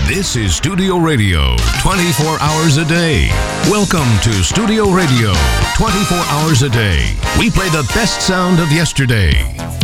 This is Studio Radio, 24 hours a day. Welcome to Studio Radio, 24 hours a day. We play the best sound of yesterday.